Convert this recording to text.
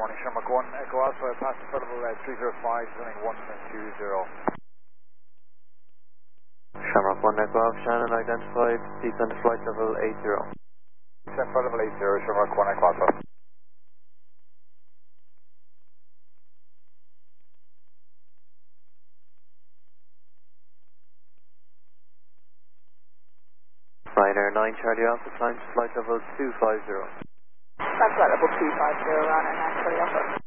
morning, Shamrock 1, Echo Alpha, pass available 305, running 120. Shamrock 1, Echo Alpha, Shannon identified, descend to flight level 80. Descend flight level 80, Shamrock 1, Echo Alpha. Ryanair 9 Charlie Alpha, climb to flight level 250. That's flight level 250, Ryanair 9 Charlie Alpha.